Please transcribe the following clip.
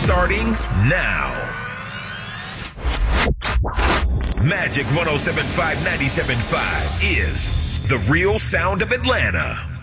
starting now. Magic 107.5 97.5 is the real sound of Atlanta.